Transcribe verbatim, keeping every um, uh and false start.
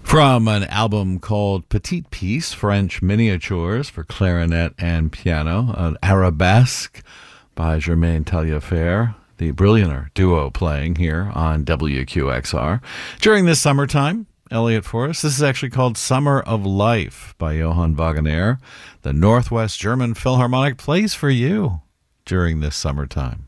From an album called Petite Piece, French Miniatures for Clarinet and Piano, an arabesque by Germaine Taillefer, the Brillianter duo playing here on W Q X R. During this summertime, Elliott Forrest, this is actually called Summer of Life by Johann Wagenaar. The Northwest German Philharmonic plays for you during this summertime.